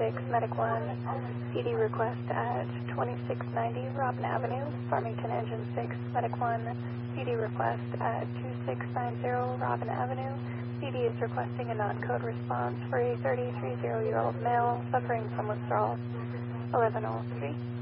Medic 1, PD request at 2690 Robin Avenue, Farmington Engine 6, Medic 1, PD request at 2690 Robin Avenue. PD is requesting a non-code response for a 33-year-old male suffering from withdrawal. 1103.